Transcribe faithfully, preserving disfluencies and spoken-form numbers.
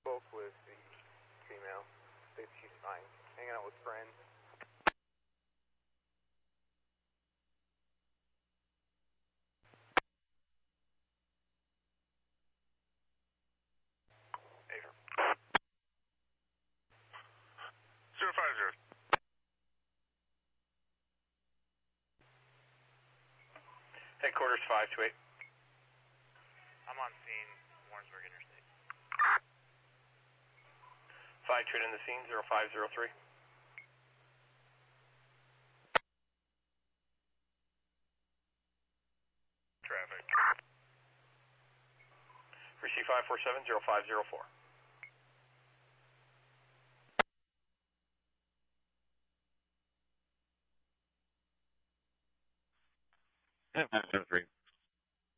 Spoke with the female. Said she's fine. Hanging out with friends. Aver. Zero five zero. Headquarters five two eight. I'm on scene, Warrensburg Interstate. Five two eight in the scene, zero five zero three. Traffic. Receive five four seven, zero five zero four. five zero three.